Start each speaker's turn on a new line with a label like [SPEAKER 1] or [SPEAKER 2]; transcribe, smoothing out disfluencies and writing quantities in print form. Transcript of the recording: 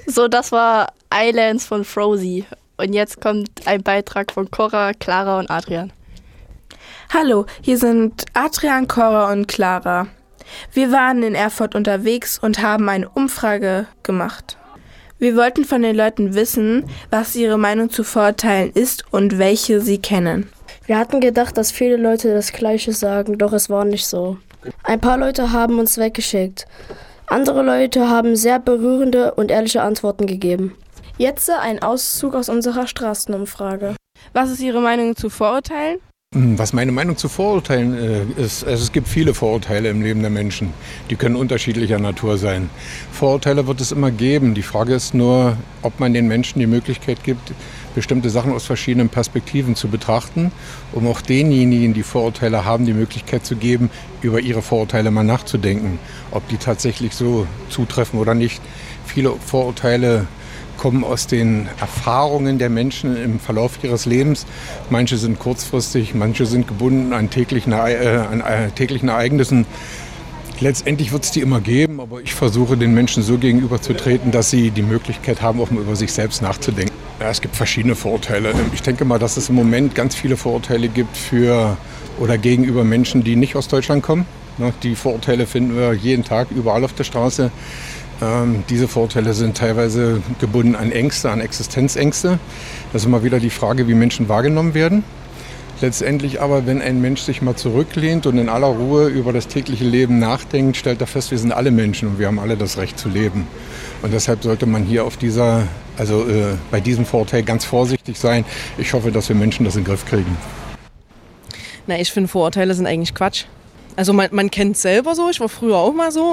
[SPEAKER 1] So, das war Islands von Frozy. Und jetzt kommt ein Beitrag von Cora, Clara und Adrian.
[SPEAKER 2] Hallo, hier sind Adrian, Cora und Clara. Wir waren in Erfurt unterwegs und haben eine Umfrage gemacht. Wir wollten von den Leuten wissen, was ihre Meinung zu Vorurteilen ist und welche sie kennen.
[SPEAKER 3] Wir hatten gedacht, dass viele Leute das Gleiche sagen, doch es war nicht so. Ein paar Leute haben uns weggeschickt. Andere Leute haben sehr berührende und ehrliche Antworten gegeben.
[SPEAKER 4] Jetzt ein Auszug aus unserer Straßenumfrage.
[SPEAKER 2] Was ist Ihre Meinung zu Vorurteilen?
[SPEAKER 5] Was meine Meinung zu Vorurteilen ist, es gibt viele Vorurteile im Leben der Menschen. Die können unterschiedlicher Natur sein. Vorurteile wird es immer geben. Die Frage ist nur, ob man den Menschen die Möglichkeit gibt, bestimmte Sachen aus verschiedenen Perspektiven zu betrachten, um auch denjenigen, die Vorurteile haben, die Möglichkeit zu geben, über ihre Vorurteile mal nachzudenken, ob die tatsächlich so zutreffen oder nicht. Viele Vorurteile kommen aus den Erfahrungen der Menschen im Verlauf ihres Lebens. Manche sind kurzfristig, manche sind gebunden an täglichen Ereignissen. Letztendlich wird es die immer geben, aber ich versuche den Menschen so gegenüberzutreten, dass sie die Möglichkeit haben, auch mal über sich selbst nachzudenken. Ja, es gibt verschiedene Vorurteile. Ich denke mal, dass es im Moment ganz viele Vorurteile gibt für oder gegenüber Menschen, die nicht aus Deutschland kommen. Die Vorurteile finden wir jeden Tag überall auf der Straße. Diese Vorurteile sind teilweise gebunden an Ängste, an Existenzängste. Das ist immer wieder die Frage, wie Menschen wahrgenommen werden. Letztendlich aber, wenn ein Mensch sich mal zurücklehnt und in aller Ruhe über das tägliche Leben nachdenkt, stellt er fest, wir sind alle Menschen und wir haben alle das Recht zu leben. Und deshalb sollte man hier auf bei diesem Vorurteil ganz vorsichtig sein. Ich hoffe, dass wir Menschen das in den Griff kriegen.
[SPEAKER 6] Na, ich finde, Vorurteile sind eigentlich Quatsch. Also man kennt es selber so, ich war früher auch mal so.